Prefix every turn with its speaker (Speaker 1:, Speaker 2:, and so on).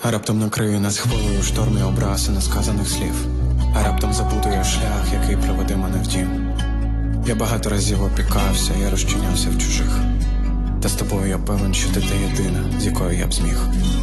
Speaker 1: А раптом накрию нас хвилею штормі образ і несказаних слів. А раптом забуду я шлях, який приведе мене в дім. Я багато разів опікався, я розчинявся в чужих. Та з тобою я певен, що ти єдина, з якою я б зміг